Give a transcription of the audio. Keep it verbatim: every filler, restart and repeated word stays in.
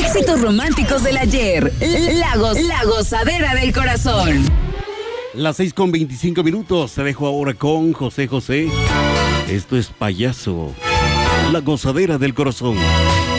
éxitos románticos del ayer. La, go la gozadera del corazón. Las seis con veinticinco minutos. Te dejo ahora con José José. Esto es Payaso. La gozadera del corazón.